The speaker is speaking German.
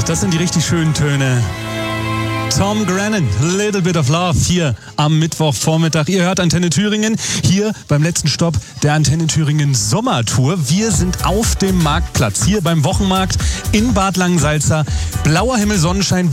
das sind die richtig schönen Töne. Tom Grennan, Little Bit of Love, hier am Mittwochvormittag. Ihr hört Antenne Thüringen, hier beim letzten Stopp der Antenne Thüringen Sommertour. Wir sind auf dem Marktplatz, hier beim Wochenmarkt in Bad Langensalza. Blauer Himmel, Sonnenschein.